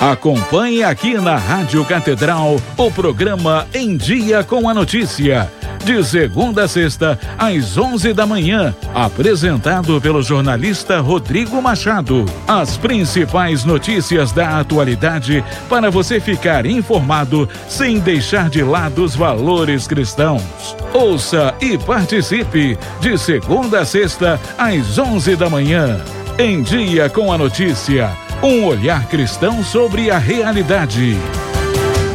Acompanhe aqui na Rádio Catedral o programa Em Dia com a Notícia, de segunda a sexta, às 11 da manhã, apresentado pelo jornalista Rodrigo Machado. As principais notícias da atualidade para você ficar informado sem deixar de lado os valores cristãos. Ouça e participe, de segunda a sexta, às 11 da manhã. Em Dia com a Notícia, um olhar cristão sobre a realidade.